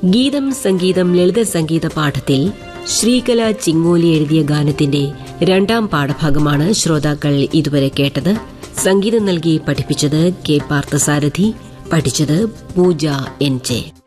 ഗീതം സംഗീതം ലളിത സംഗീത പാഠത്തിൽ ശ്രീകല ചിങ്ങോലി എഴുതിയ ഗാനത്തിന്റെ രണ്ടാം പാഠഭാഗമാണ് ശ്രോതാക്കൾ ഇതുവരെ കേട്ടത്. സംഗീതം നൽകി പഠിപ്പിച്ചത് കെ പാർത്ഥസാരഥി, പഠിച്ചത് പൂജ എൻ ജെ.